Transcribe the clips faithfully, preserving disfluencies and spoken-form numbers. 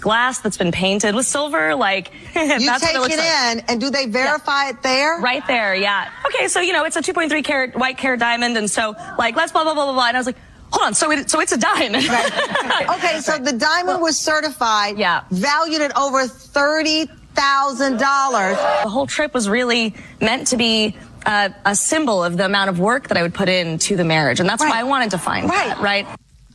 glass that's been painted with silver. Like, you that's take what it, it looks in, like. and do they verify yeah. it there? Right there, yeah. Okay, so, you know, it's a two point three carat white carat diamond, and so, like, let's blah, blah, blah, blah, blah. And I was like, hold on, so, it, so it's a diamond. Right. Okay, so the diamond was certified, yeah. valued at over thirty thousand dollars. The whole trip was really meant to be uh, a symbol of the amount of work that I would put into the marriage, and that's right. why I wanted to find right. that, right?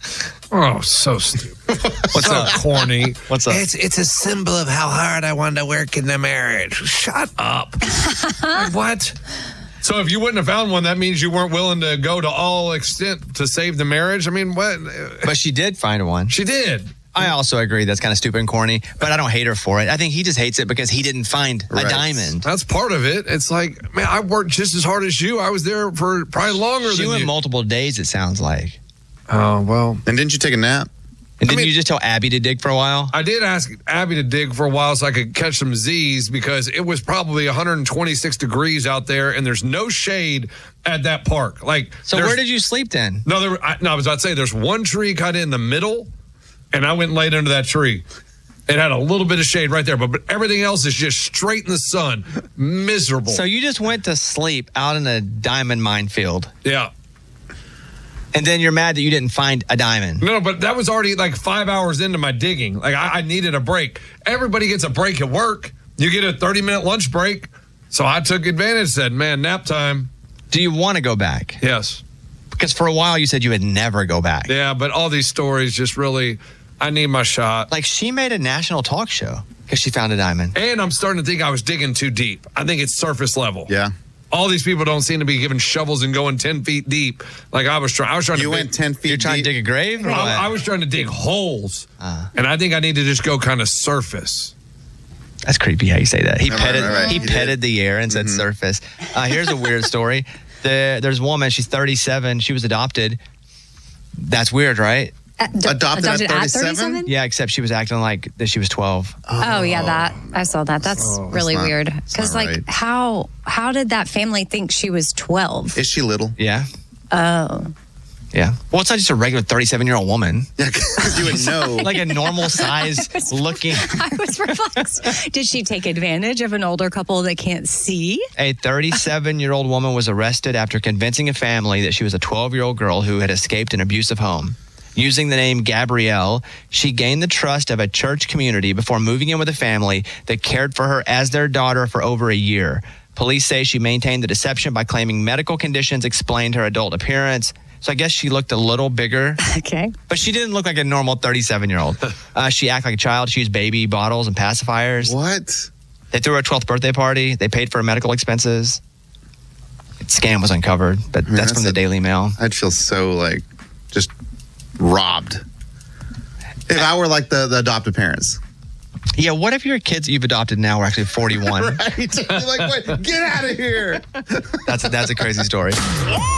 Oh, so stupid. What's so up? corny. What's up? It's, it's a symbol of how hard I wanted to work in the marriage. Shut up. Like, what? So if you wouldn't have found one, that means you weren't willing to go to all extent to save the marriage? I mean, what? But she did find one. She did. I also agree that's kind of stupid and corny, but I don't hate her for it. I think he just hates it because he didn't find right. a diamond. That's part of it. It's like, man, I worked just as hard as you. I was there for probably longer she than went you. multiple days, it sounds like. Oh, well. And didn't you take a nap? And didn't I mean, you just tell Abby to dig for a while? I did ask Abby to dig for a while so I could catch some Z's because it was probably one hundred twenty-six degrees out there and there's no shade at that park. Like, So where did you sleep then? No, there, I, no, I was about to say there's one tree kind of in the middle and I went and laid under that tree. It had a little bit of shade right there, but, but everything else is just straight in the sun. Miserable. So you just went to sleep out in a diamond minefield. Yeah. And then you're mad that you didn't find a diamond. No, but that was already like five hours into my digging. Like I, I needed a break. Everybody gets a break at work. You get a thirty minute lunch break. So I took advantage, said, man, nap time. Do you want to go back? Yes. Because for a while you said you would never go back. Yeah, but all these stories just really, I need my shot. Like she made a national talk show because she found a diamond. And I'm starting to think I was digging too deep. I think it's surface level. Yeah. All these people don't seem to be giving shovels and going ten feet deep like I was trying. I was trying you to. You went ten feet You're trying deep. to dig a grave? Or I, what? I was trying to dig holes. Uh, and I think I need to just go kind of surface. That's creepy how you say that. He right, petted right, right. he, he petted did. the air and said Mm-hmm. surface. Uh, here's a weird story. The, there's a woman, she's thirty-seven. She was adopted. That's weird, right? Ad- Adopted at thirty-seven? Yeah, except she was acting like that she was twelve. Oh, yeah, that I saw that. That's Oh, really that's not- weird. that's Because, not like, right. how how did that family think she was twelve? Is she little? Yeah. Oh, Yeah. Well, it's not just a regular thirty-seven-year-old woman. Yeah, because you would know. Like a normal size looking. I was perplexed. Did she take advantage of an older couple that can't see? A thirty-seven-year-old woman was arrested after convincing a family that she was a twelve-year-old girl who had escaped an abusive home. Using the name Gabrielle, she gained the trust of a church community before moving in with a family that cared for her as their daughter for over a year. Police say she maintained the deception by claiming medical conditions explained her adult appearance. So I guess she looked a little bigger. Okay. But she didn't look like a normal thirty-seven-year-old. Uh, she acted like a child. She used baby bottles and pacifiers. What? They threw her a twelfth birthday party. They paid for her medical expenses. Scam was uncovered, but I mean, that's, that's from the a- Daily Mail. I'd feel so, like, just robbed. If I were, like, the, the adoptive parents. Yeah, what if your kids that you've adopted now are actually forty-one? Right? You're like, wait, get out of here. That's, that's a crazy story.